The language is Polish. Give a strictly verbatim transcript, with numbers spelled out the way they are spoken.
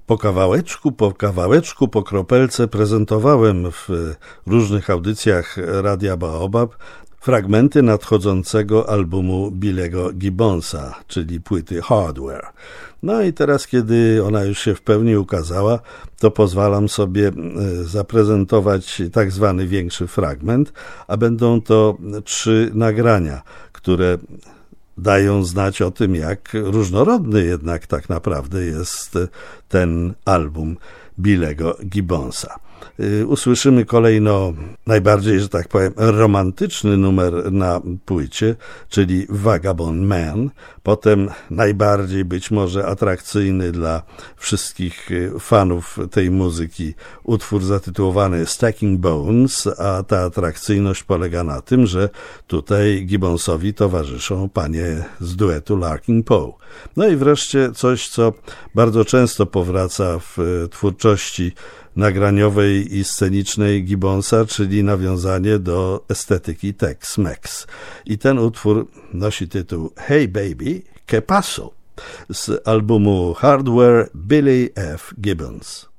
Po kawałeczku, po kawałeczku, po kropelce prezentowałem w różnych audycjach Radia Baobab fragmenty nadchodzącego albumu Billego Gibbonsa, czyli płyty Hardware. No i teraz, kiedy ona już się w pełni ukazała, to pozwalam sobie zaprezentować tak zwany większy fragment, a będą to trzy nagrania, które dają znać o tym, jak różnorodny jednak tak naprawdę jest ten album Billego Gibbonsa. Usłyszymy kolejno najbardziej, że tak powiem, romantyczny numer na płycie, czyli Vagabond Man. Potem najbardziej być może atrakcyjny dla wszystkich fanów tej muzyki utwór zatytułowany Stacking Bones, a ta atrakcyjność polega na tym, że tutaj Gibbonsowi towarzyszą panie z duetu Larkin Poe. No i wreszcie coś, co bardzo często powraca w twórczości nagraniowej i scenicznej Gibbonsa, czyli nawiązanie do estetyki Tex-Mex. I ten utwór nosi tytuł Hey Baby, ¿Qué pasó? Z albumu Hardware Billy F. Gibbons.